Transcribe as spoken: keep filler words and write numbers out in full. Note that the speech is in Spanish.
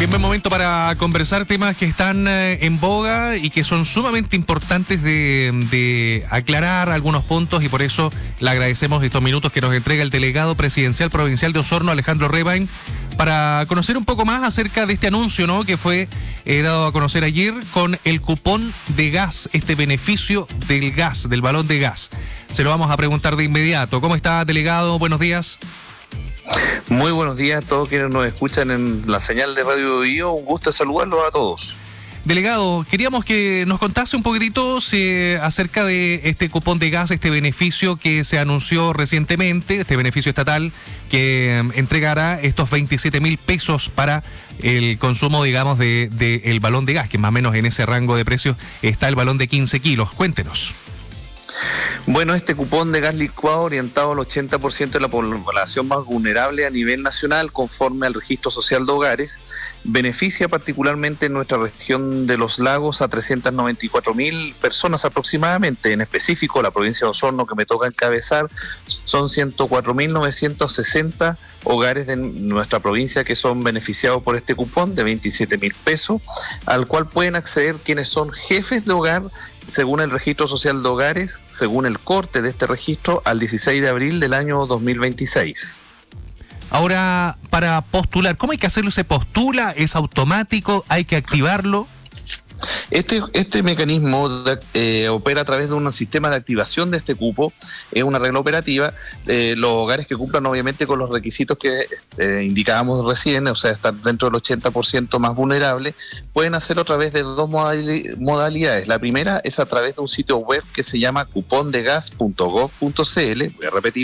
Bien, buen momento para conversar temas que están eh, en boga y que son sumamente importantes de, de aclarar algunos puntos, y por eso le agradecemos estos minutos que nos entrega el delegado presidencial provincial de Osorno, Alejandro Rebain, para conocer un poco más acerca de este anuncio, ¿no?, que fue eh, dado a conocer ayer con el cupón de gas, este beneficio del gas, del balón de gas. Se lo vamos a preguntar de inmediato. ¿Cómo está, delegado? Buenos días. Muy buenos días a todos quienes nos escuchan en la señal de Radio Bio. Un gusto saludarlos a todos. Delegado, queríamos que nos contase un poquitito si, acerca de este cupón de gas, este beneficio que se anunció recientemente, este beneficio estatal que um, entregará estos veintisiete mil pesos para el consumo, digamos, de, de el balón de gas, que más o menos en ese rango de precios está el balón de quince kilos. Cuéntenos. Bueno, este cupón de gas licuado orientado al ochenta por ciento de la población más vulnerable a nivel nacional, conforme al registro social de hogares, beneficia particularmente en nuestra región de los lagos a trescientas noventa y cuatro mil personas aproximadamente. En específico, la provincia de Osorno, que me toca encabezar, son ciento cuatro mil novecientos sesenta hogares de nuestra provincia que son beneficiados por este cupón de veintisiete mil pesos, al cual pueden acceder quienes son jefes de hogar, según el registro social de hogares, según el corte de este registro, al dieciséis de abril del año dos mil veintiséis. Ahora, para postular, ¿cómo hay que hacerlo? ¿Se postula? ¿Es automático? ¿Hay que activarlo? Este, este mecanismo de, eh, opera a través de un sistema de activación de este cupo, es una regla operativa. Eh, los hogares que cumplan obviamente con los requisitos que eh, indicábamos recién, o sea, estar dentro del ochenta por ciento más vulnerable, pueden hacerlo a través de dos modalidades. La primera es a través de un sitio web que se llama cupón de gas punto gov punto cl, voy a repetir,